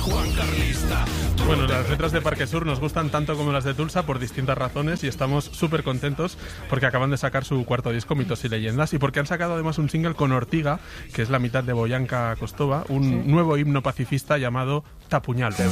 Juan Carlista. Bueno, las letras de Parque Sur nos gustan tanto como las de Tulsa por distintas razones y estamos súper contentos porque acaban de sacar su cuarto disco, Mitos y Leyendas, y porque han sacado además un single con Ortiga, que es la mitad de Boyanka Kostova, un nuevo himno pacifista llamado Tapuñal.